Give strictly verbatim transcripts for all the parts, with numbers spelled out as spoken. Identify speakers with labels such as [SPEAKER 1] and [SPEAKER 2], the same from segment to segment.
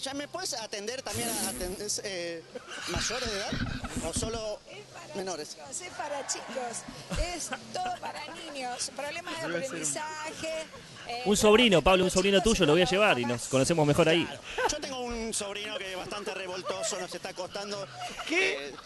[SPEAKER 1] ¿ya me puedes atender también a atender, eh, mayores de edad o solo
[SPEAKER 2] es
[SPEAKER 1] menores?
[SPEAKER 2] Chicos, es para chicos, es todo para niños, problemas de aprendizaje. Eh,
[SPEAKER 3] Un sobrino, Pablo, un
[SPEAKER 2] los
[SPEAKER 3] sobrino
[SPEAKER 2] chicos
[SPEAKER 3] tuyo, lo voy a
[SPEAKER 2] se
[SPEAKER 3] llevar y nos conocemos mejor ahí.
[SPEAKER 1] Claro. Yo tengo un sobrino que es bastante revoltoso, nos está costando.
[SPEAKER 4] ¿Qué?
[SPEAKER 1] Eh,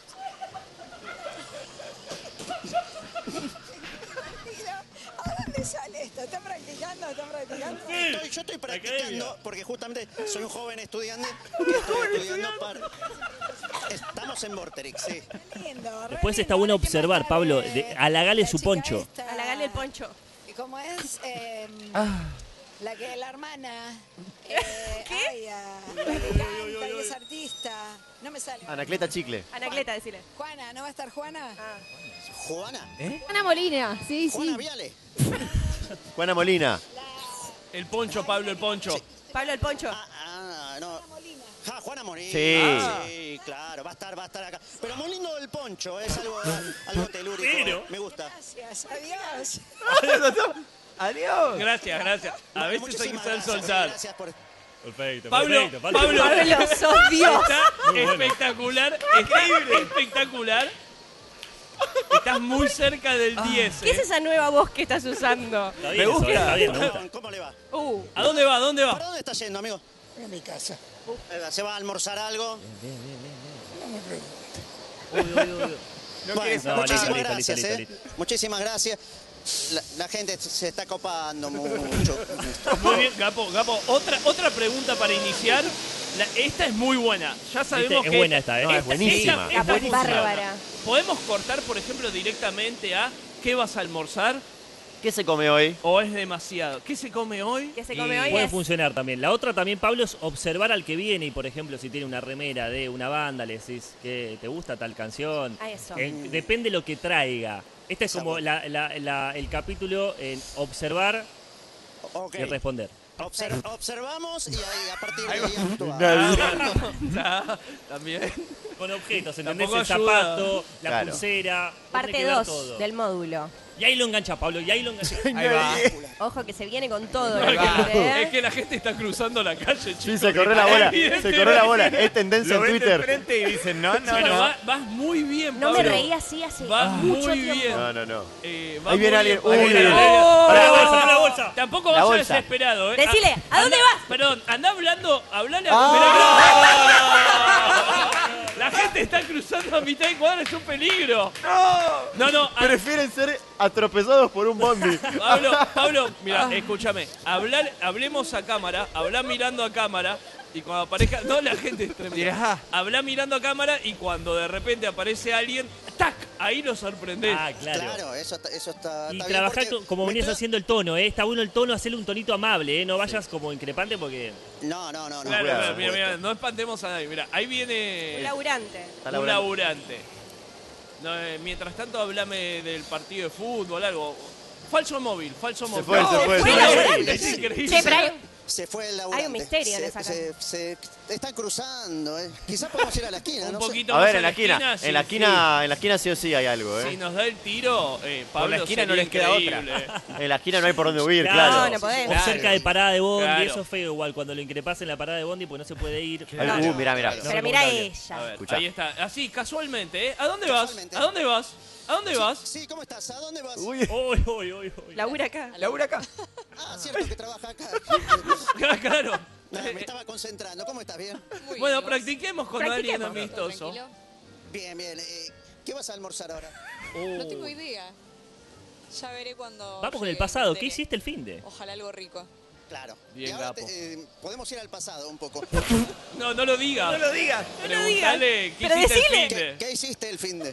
[SPEAKER 2] ¿A dónde sale esto? ¿Están practicando? ¿Están practicando?
[SPEAKER 1] estoy- yo estoy practicando porque justamente soy un joven estudiante que estoy estudiando para... Estamos en Vorterix, sí.
[SPEAKER 2] Qué lindo, re
[SPEAKER 3] Después
[SPEAKER 2] lindo.
[SPEAKER 3] está bueno
[SPEAKER 2] Ahora, ¿qué
[SPEAKER 3] observar,
[SPEAKER 2] más
[SPEAKER 3] Pablo,
[SPEAKER 2] sabe
[SPEAKER 3] de- halagale
[SPEAKER 2] la
[SPEAKER 3] su
[SPEAKER 2] chica
[SPEAKER 3] poncho.
[SPEAKER 2] esta?
[SPEAKER 5] Halagale el poncho.
[SPEAKER 2] ¿Y cómo es? Eh,
[SPEAKER 4] Ah.
[SPEAKER 2] La que la hermana. Eh,
[SPEAKER 5] ¿Qué?
[SPEAKER 2] ay, ah, la que canta y es artista. No me sale.
[SPEAKER 4] Anacleta Chicle.
[SPEAKER 5] Anacleta, decile.
[SPEAKER 2] Juana, ¿no va a estar Juana?
[SPEAKER 5] Ah.
[SPEAKER 1] Juana.
[SPEAKER 6] Ana Molina, sí,
[SPEAKER 1] Juana
[SPEAKER 6] sí.
[SPEAKER 1] Viale.
[SPEAKER 4] Juana Molina.
[SPEAKER 7] El poncho, Pablo, el poncho.
[SPEAKER 5] Pablo el poncho.
[SPEAKER 1] Ah, ah, no.
[SPEAKER 2] Molina.
[SPEAKER 1] Ja, Juana Molina.
[SPEAKER 4] Sí.
[SPEAKER 1] Ah, sí, claro, va a estar, va a estar acá. Pero muy lindo el poncho, es algo, algo telúrico.
[SPEAKER 3] Pero-
[SPEAKER 1] Me gusta.
[SPEAKER 2] Gracias, adiós.
[SPEAKER 4] Adiós.
[SPEAKER 7] Gracias, gracias. A veces hay que
[SPEAKER 1] Muchísimas
[SPEAKER 7] saber
[SPEAKER 1] gracias,
[SPEAKER 7] soltar.
[SPEAKER 1] Gracias por...
[SPEAKER 3] Perfecto,
[SPEAKER 7] Pablo,
[SPEAKER 3] perfecto.
[SPEAKER 7] Pablo,
[SPEAKER 5] Pablo, sos Dios.
[SPEAKER 7] está
[SPEAKER 3] Muy bueno.
[SPEAKER 7] espectacular, está espectacular. Estás muy cerca del diez.
[SPEAKER 5] ¿Qué es
[SPEAKER 7] eh.
[SPEAKER 5] esa nueva voz que estás usando?
[SPEAKER 3] Está bien,
[SPEAKER 4] Me
[SPEAKER 3] eso,
[SPEAKER 4] gusta.
[SPEAKER 3] está bien, me gusta.
[SPEAKER 1] ¿Cómo le va?
[SPEAKER 5] Uh,
[SPEAKER 7] ¿A dónde va? ¿A dónde
[SPEAKER 1] ¿Para
[SPEAKER 7] va?
[SPEAKER 1] dónde está yendo, amigo?
[SPEAKER 2] A mi casa.
[SPEAKER 1] Eh, ¿Se va a almorzar algo?
[SPEAKER 3] Uy, uy, uy, uy.
[SPEAKER 4] No
[SPEAKER 1] Bueno,
[SPEAKER 4] querés
[SPEAKER 3] No,
[SPEAKER 1] muchísimas
[SPEAKER 3] listo, listo,
[SPEAKER 1] gracias,
[SPEAKER 3] listo,
[SPEAKER 1] ¿eh?
[SPEAKER 3] listo.
[SPEAKER 1] Muchísimas gracias. La, la gente se está copando mucho.
[SPEAKER 7] Muy bien, Gapo, Gapo. Otra, otra pregunta para iniciar. La- esta es muy buena. Ya sabemos
[SPEAKER 3] es
[SPEAKER 7] que...
[SPEAKER 3] buena esta, ¿eh?
[SPEAKER 4] No, es buenísima.
[SPEAKER 7] esta-
[SPEAKER 5] Gapo es
[SPEAKER 7] funciona.
[SPEAKER 5] bárbara.
[SPEAKER 7] ¿Podemos cortar, por ejemplo, directamente a qué vas a almorzar
[SPEAKER 4] ¿Qué se come hoy?
[SPEAKER 7] o es demasiado? ¿Qué se come hoy?
[SPEAKER 5] ¿Qué se
[SPEAKER 3] Y
[SPEAKER 5] come hoy?
[SPEAKER 3] puede
[SPEAKER 5] Es...
[SPEAKER 3] funcionar también. La otra también, Pablo, es observar al que viene y, por ejemplo, si tiene una remera de una banda, le decís que te gusta tal canción.
[SPEAKER 5] Ah, eso.
[SPEAKER 3] Eh, depende lo que traiga. Este es como la- la- la- el capítulo en observar
[SPEAKER 1] Ok.
[SPEAKER 3] y responder.
[SPEAKER 1] Obser- observamos y ahí, a partir de ahí actuamos.
[SPEAKER 7] Ah, también.
[SPEAKER 3] Con objetos, ¿entendés?
[SPEAKER 7] Tampoco
[SPEAKER 3] El
[SPEAKER 7] ayuda.
[SPEAKER 3] zapato, la
[SPEAKER 4] Claro.
[SPEAKER 3] pulsera.
[SPEAKER 5] Parte
[SPEAKER 3] tiene que ver
[SPEAKER 5] dos
[SPEAKER 3] todo.
[SPEAKER 5] del módulo.
[SPEAKER 3] Y ahí lo engancha, Pablo, y ahí lo engancha.
[SPEAKER 7] Ahí va.
[SPEAKER 5] Ojo que se viene con todo.
[SPEAKER 7] Ahí
[SPEAKER 5] la
[SPEAKER 7] va.
[SPEAKER 5] gente, ¿eh?
[SPEAKER 7] Es que la gente está cruzando la calle, chicos.
[SPEAKER 4] Sí, se corrió la bola. Se corrió la bola. Es tendencia en Twitter.
[SPEAKER 8] frente y dicen, no, no,
[SPEAKER 7] Bueno,
[SPEAKER 8] no.
[SPEAKER 7] va- vas muy bien,
[SPEAKER 5] No
[SPEAKER 7] Pablo.
[SPEAKER 5] me reí así hace
[SPEAKER 7] Vas
[SPEAKER 5] mucho
[SPEAKER 7] muy
[SPEAKER 5] tiempo.
[SPEAKER 7] bien.
[SPEAKER 4] No, no, no.
[SPEAKER 7] Eh, va
[SPEAKER 4] Ahí viene
[SPEAKER 7] muy
[SPEAKER 4] alguien.
[SPEAKER 7] bien.
[SPEAKER 4] Uy,
[SPEAKER 7] Ahí viene
[SPEAKER 4] uy,
[SPEAKER 7] alguien.
[SPEAKER 5] Oh.
[SPEAKER 3] ¡Para la
[SPEAKER 7] Pará,
[SPEAKER 3] bolsa,
[SPEAKER 7] pará,
[SPEAKER 3] para la bolsa!
[SPEAKER 7] Tampoco
[SPEAKER 4] La
[SPEAKER 7] vayas
[SPEAKER 4] bolsa.
[SPEAKER 7] desesperado, ¿eh?
[SPEAKER 5] Decile,
[SPEAKER 7] Ah,
[SPEAKER 5] ¿a dónde
[SPEAKER 7] anda-
[SPEAKER 5] vas?
[SPEAKER 7] Perdón, anda hablando, hablale a
[SPEAKER 4] ¡Ah!
[SPEAKER 7] La gente está cruzando a mitad de cuadra, es un peligro. No, no, no. a-
[SPEAKER 4] Prefieren ser atropellados por un bondi.
[SPEAKER 7] Pablo, Pablo, mira, escúchame. Hablar, hablemos a cámara, habla mirando a cámara y cuando aparezca. No, la gente es tremenda.
[SPEAKER 8] Mirá.
[SPEAKER 7] Habla mirando a cámara y cuando de repente aparece alguien, ¡tac! Ahí lo sorprendés.
[SPEAKER 3] Ah, claro.
[SPEAKER 1] Claro, eso, está- eso está,
[SPEAKER 3] Y
[SPEAKER 1] está bien
[SPEAKER 3] trabajar
[SPEAKER 1] porque
[SPEAKER 3] co- como
[SPEAKER 1] me
[SPEAKER 3] venías
[SPEAKER 1] estoy-
[SPEAKER 3] haciendo el tono, ¿eh? Está bueno el tono, hacerle un tonito amable, ¿eh? No vayas como increpante porque...
[SPEAKER 1] No, no, no. no
[SPEAKER 7] Claro,
[SPEAKER 4] cuidado,
[SPEAKER 7] claro, mira,
[SPEAKER 1] por
[SPEAKER 7] mira,
[SPEAKER 1] supuesto.
[SPEAKER 7] no espantemos a nadie. Mira, ahí viene
[SPEAKER 5] Un laburante.
[SPEAKER 4] Está
[SPEAKER 7] un
[SPEAKER 4] laburando.
[SPEAKER 7] laburante. No, eh, mientras tanto, hablame del partido de fútbol, algo. Falso móvil, falso móvil.
[SPEAKER 4] fue, se fue,
[SPEAKER 5] se
[SPEAKER 7] es
[SPEAKER 5] fue.
[SPEAKER 7] increíble, es
[SPEAKER 1] Sí.
[SPEAKER 7] increíble.
[SPEAKER 5] Che, pero hay,
[SPEAKER 1] Se fue el laburante.
[SPEAKER 5] Hay un misterio en
[SPEAKER 1] se,
[SPEAKER 5] esa
[SPEAKER 1] se, se- están cruzando. ¿eh? Quizás podemos ir a la esquina,
[SPEAKER 7] Un
[SPEAKER 1] no sé.
[SPEAKER 7] poquito
[SPEAKER 4] A
[SPEAKER 7] más
[SPEAKER 4] ver, en la esquina.
[SPEAKER 7] sí,
[SPEAKER 4] En la esquina, en la esquina sí o sí hay algo,
[SPEAKER 7] Si
[SPEAKER 4] ¿eh?
[SPEAKER 7] nos da el tiro, eh, Pablo,
[SPEAKER 8] la esquina no
[SPEAKER 7] sería
[SPEAKER 8] les queda
[SPEAKER 7] increíble.
[SPEAKER 4] En la esquina no hay por dónde huir,
[SPEAKER 3] Claro,
[SPEAKER 4] claro.
[SPEAKER 5] No, no podés.
[SPEAKER 3] O cerca de parada de bondi,
[SPEAKER 7] Claro.
[SPEAKER 3] eso es feo igual, cuando lo increpas en la parada de bondi porque no se puede ir.
[SPEAKER 4] Ay, uh, mirá, mirá.
[SPEAKER 1] Claro.
[SPEAKER 5] Pero mira
[SPEAKER 3] recomendable.
[SPEAKER 7] A
[SPEAKER 5] ella.
[SPEAKER 7] ver,
[SPEAKER 4] Escuchá.
[SPEAKER 7] ahí está. Así, casualmente, ¿eh? ¿A dónde vas?
[SPEAKER 1] Casualmente.
[SPEAKER 7] ¿A dónde vas? ¿A dónde vas?
[SPEAKER 1] Sí, ¿cómo estás? ¿A dónde vas?
[SPEAKER 4] Uy,
[SPEAKER 3] Uy, uy, uy, uy.
[SPEAKER 5] Labura acá.
[SPEAKER 8] Laura acá.
[SPEAKER 1] Ah, cierto que trabaja acá.
[SPEAKER 7] Claro.
[SPEAKER 1] No, me estaba concentrando. ¿Cómo estás? ¿Bien?
[SPEAKER 9] Muy
[SPEAKER 7] Bueno,
[SPEAKER 9] bien, ¿vos?
[SPEAKER 7] practiquemos con
[SPEAKER 5] Practiquemos.
[SPEAKER 7] alguien
[SPEAKER 9] ¿Todo
[SPEAKER 7] amistoso.
[SPEAKER 9] tranquilo?
[SPEAKER 1] Bien, bien. Eh, ¿Qué vas a almorzar ahora?
[SPEAKER 9] No tengo idea. Ya veré cuando.
[SPEAKER 3] Vamos con el
[SPEAKER 9] llegue,
[SPEAKER 3] pasado,
[SPEAKER 9] me
[SPEAKER 3] ¿qué
[SPEAKER 9] entere.
[SPEAKER 3] hiciste el fin de?
[SPEAKER 9] Ojalá algo rico.
[SPEAKER 1] Claro.
[SPEAKER 7] Bien,
[SPEAKER 1] y ahora
[SPEAKER 7] Gapo.
[SPEAKER 1] te- eh, podemos ir al pasado un poco.
[SPEAKER 7] No, no lo digas.
[SPEAKER 8] No lo digas.
[SPEAKER 5] No lo digas.
[SPEAKER 7] Preguntale qué
[SPEAKER 5] Pero
[SPEAKER 7] hiciste
[SPEAKER 5] decile.
[SPEAKER 7] el fin
[SPEAKER 1] ¿Qué,
[SPEAKER 7] de.
[SPEAKER 1] qué hiciste el fin de?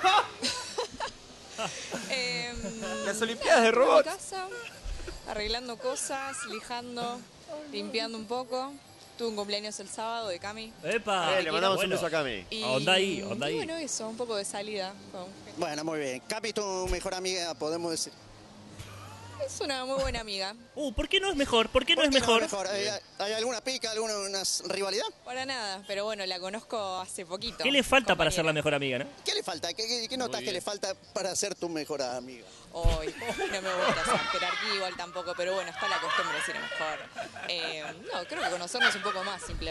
[SPEAKER 9] Eh,
[SPEAKER 8] Las Olimpiadas de
[SPEAKER 9] en mi
[SPEAKER 8] robots.
[SPEAKER 9] casa, arreglando cosas, lijando, limpiando un poco. Tuve un cumpleaños el sábado de Cami.
[SPEAKER 3] ¡Epa!
[SPEAKER 4] Eh, le mandamos
[SPEAKER 3] Bueno.
[SPEAKER 4] un beso a Cami.
[SPEAKER 9] Y,
[SPEAKER 3] Onda ahí, onda
[SPEAKER 9] y
[SPEAKER 3] ahí.
[SPEAKER 9] bueno, eso, un poco de salida. con-
[SPEAKER 1] Bueno, muy bien. Capi, tu mejor amiga, podemos decir.
[SPEAKER 9] Es una muy buena amiga.
[SPEAKER 3] Uh, ¿por qué no es mejor? ¿Por qué no
[SPEAKER 1] ¿Por
[SPEAKER 3] es
[SPEAKER 1] qué
[SPEAKER 3] mejor?
[SPEAKER 1] ¿Hay, hay alguna pica, alguna una rivalidad?
[SPEAKER 9] Para nada, pero bueno, la conozco hace poquito.
[SPEAKER 3] ¿Qué le falta para ser la
[SPEAKER 9] compañera.
[SPEAKER 3] mejor amiga, no?
[SPEAKER 1] ¿Qué le falta? ¿Qué, qué, qué notas que
[SPEAKER 7] bien.
[SPEAKER 1] le falta para ser tu mejor amiga?
[SPEAKER 9] Hoy, no me gusta esa jerarquía igual tampoco, pero bueno, está la costumbre de decir mejor. Eh, no, creo que conocernos un poco más, simplemente.